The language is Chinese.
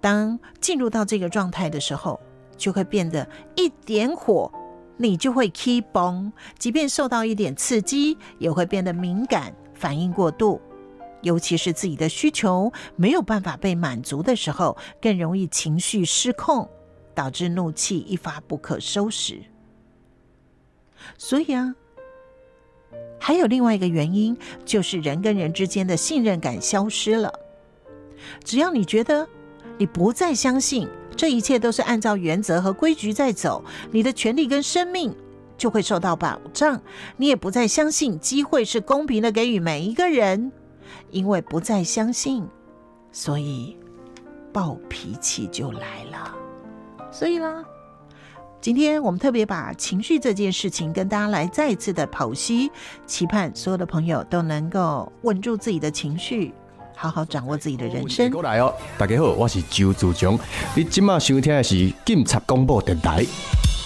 当进入到这个状态的时候，就会变得一点火你就会起崩，即便受到一点刺激也会变得敏感，反应过度，尤其是自己的需求没有办法被满足的时候，更容易情绪失控，导致怒气一发不可收拾。所以还有另外一个原因，就是人跟人之间的信任感消失了。只要你觉得你不再相信这一切都是按照原则和规矩在走，你的权利跟生命就会受到保障，你也不再相信机会是公平的给予每一个人，因为不再相信，所以暴脾气就来了。所以啦，今天我们特别把情绪这件事情跟大家来再一次的剖析，期盼所有的朋友都能够稳住自己的情绪，好好掌握自己的人生。 过来大家好，我是周自强，你现在收听的是警察广播电台。